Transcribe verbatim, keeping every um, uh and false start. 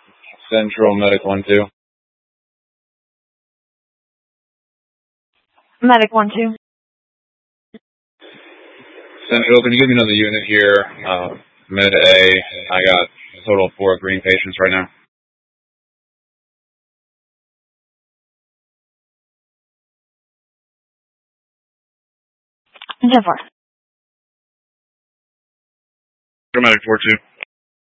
Central Medic one two. Medic one two. Central, can you give me another unit here? Uh, Med A. I got a total of four green patients right now. ten four. Medic four two.